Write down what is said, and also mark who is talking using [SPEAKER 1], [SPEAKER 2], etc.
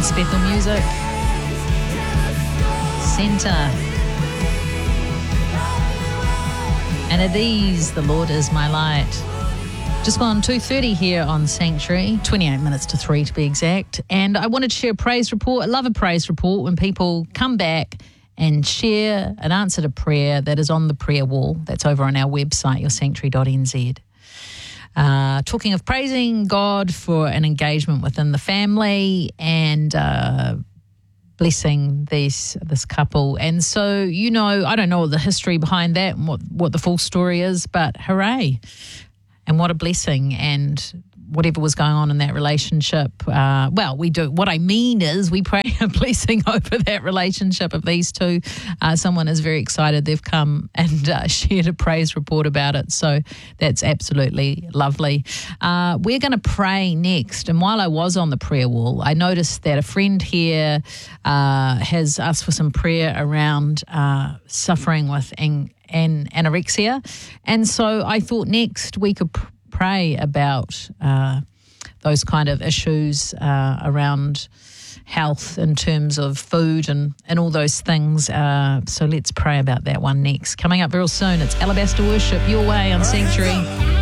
[SPEAKER 1] It's Bethel Music. Centre. And at these, the Lord is my light. Just gone 2:30 here on Sanctuary, 28 minutes to 3 to be exact. And I wanted to share a praise report. I love a praise report when people come back and share an answer to prayer that is on the prayer wall. That's over on our website, yoursanctuary.nz. Talking of praising God for an engagement within the family and blessing this couple. And so, you know, I don't know the history behind that and what the full story is, but hooray. And what a blessing. And whatever was going on in that relationship, we do. What I mean is we pray a blessing over that relationship of these two. Someone is very excited. They've come and shared a praise report about it. So that's absolutely lovely. We're going to pray next. And while I was on the prayer wall, I noticed that a friend here has asked for some prayer around suffering with anorexia. And so I thought next we could pray about those kind of issues around health in terms of food and all those things. So let's pray about that one next. Coming up real soon, it's Alabaster Worship, your way on Sanctuary.